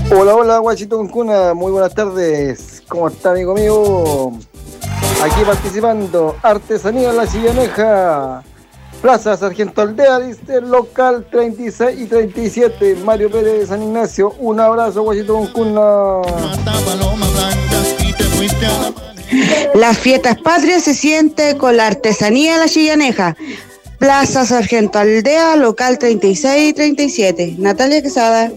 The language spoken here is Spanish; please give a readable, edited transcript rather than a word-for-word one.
Hola, hola, Guachito Cuncuna, muy buenas tardes. ¿Cómo está, amigo mío? Aquí participando, Artesanía La Chillaneja, Plaza Sargento Aldea, dice, local 36 y 37, Mario Pérez de San Ignacio. Un abrazo, Guachito Cuncuna. Las fiestas patrias se siente con la Artesanía La Chillaneja. Plaza Sargento Aldea, local 36 y 37. Natalia Quesada.